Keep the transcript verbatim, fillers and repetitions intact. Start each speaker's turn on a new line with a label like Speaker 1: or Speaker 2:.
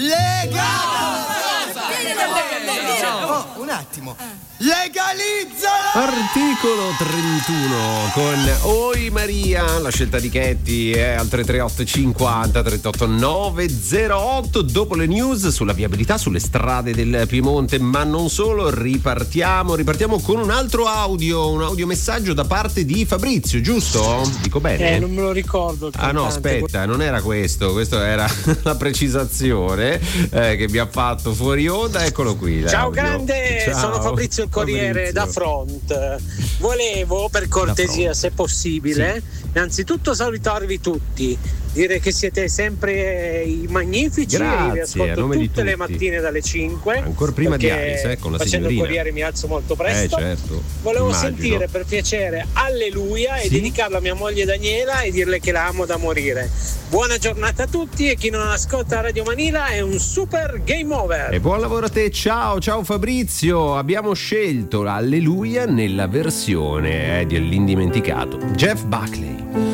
Speaker 1: Oh, un attimo. Legalizzala!
Speaker 2: Articolo trentuno con Oi Maria, la scelta di Chetti è al tre tre otto cinquanta trentotto nove zero otto. Dopo le news sulla viabilità sulle strade del Piemonte, ma non solo, ripartiamo, ripartiamo con un altro audio, un audiomessaggio da parte di Fabrizio, giusto? Dico bene?
Speaker 3: Eh, non me lo ricordo.
Speaker 2: Ah no, aspetta, non era questo, questo era la precisazione eh, che mi ha fatto fuori onda, eccolo qui.
Speaker 3: Ciao
Speaker 2: l'audio.
Speaker 3: grande,
Speaker 2: Ciao.
Speaker 3: sono Fabrizio il Corriere
Speaker 2: Fabrizio.
Speaker 3: da Front. Volevo, per cortesia, se possibile, sì, innanzitutto salutarvi tutti, dire che siete sempre i magnifici.
Speaker 2: Grazie,
Speaker 3: e vi ascolto tutte
Speaker 2: tutti.
Speaker 3: le mattine dalle cinque.
Speaker 2: Ancora prima di Alice, eh, con la
Speaker 3: facendo
Speaker 2: signorina.
Speaker 3: il Corriere mi alzo molto presto.
Speaker 2: Eh, certo.
Speaker 3: Volevo
Speaker 2: Immagino.
Speaker 3: sentire per piacere Alleluia e
Speaker 2: Sì?
Speaker 3: dedicarlo a mia moglie Daniela e dirle che la amo da morire. Buona giornata a tutti e chi non ascolta Radio Manila è un super game over.
Speaker 2: E buon lavoro a te, ciao, ciao Fabrizio. Abbiamo scelto Alleluia nella versione eh, dell'indimenticato Jeff Buckley.